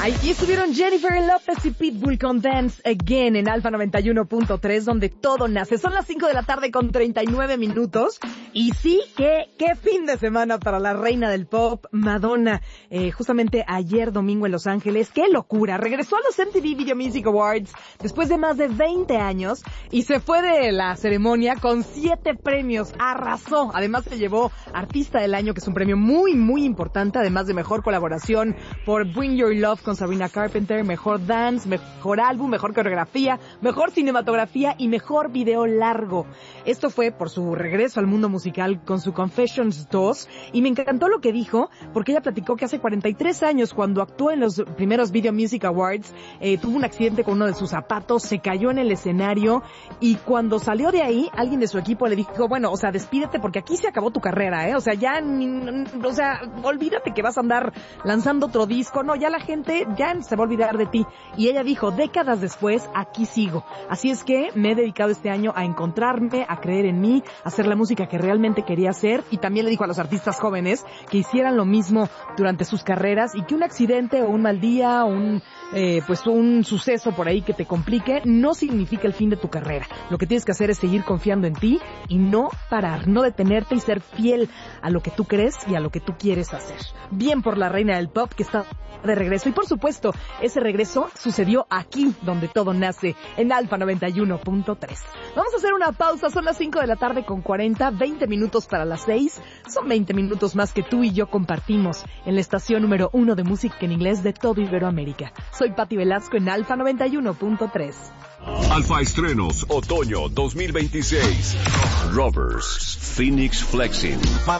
Aquí estuvieron Jennifer López y Pitbull con Dance Again en Alfa 91.3, donde todo nace. Son las 5 de la tarde con 39 minutos. Y sí, qué fin de semana para la reina del pop, Madonna. Justamente ayer domingo en Los Ángeles. ¡Qué locura! Regresó a los MTV Video Music Awards después de más de 20 años y se fue de la ceremonia con 7 premios. Arrasó. Además se llevó Artista del Año, que es un premio muy, muy importante, además de Mejor Colaboración por Bring Your Love con Sabrina Carpenter, Mejor Dance, Mejor Álbum, Mejor Coreografía, Mejor Cinematografía y Mejor Video Largo. Esto fue por su regreso al mundo musical con su Confessions 2, y me encantó lo que dijo, porque ella platicó que hace 43 años, cuando actuó en los primeros Video Music Awards, tuvo un accidente con uno de sus zapatos, se cayó en el escenario, y cuando salió de ahí, alguien de su equipo le dijo, bueno, o sea, despídete porque aquí se acabó tu carrera, o sea, ya, o sea, olvídate que vas a andar lanzando otro disco, no, ya la gente ya se va a olvidar de ti. Y ella dijo, décadas después, aquí sigo. Así es que me he dedicado este año a encontrarme, a creer en mí, a hacer la música que realmente quería hacer. Y también le dijo a los artistas jóvenes que hicieran lo mismo durante sus carreras, y que un accidente o un mal día o un suceso por ahí que te complique no significa el fin de tu carrera. Lo que tienes que hacer es seguir confiando en ti y no parar, no detenerte, y ser fiel a lo que tú crees y a lo que tú quieres hacer. Bien por la reina del pop, que está de regreso. Y por supuesto, ese regreso sucedió aquí, donde todo nace, en Alfa 91.3. Vamos a hacer una pausa. Son las 5 de la tarde con 40, 20 minutos para las 6. Son 20 minutos más que tú y yo compartimos en la estación número 1 de música en inglés de todo Iberoamérica. Soy Pati Velasco en Alfa 91.3. Alfa Estrenos, otoño 2026. Rovers, Phoenix Flexing.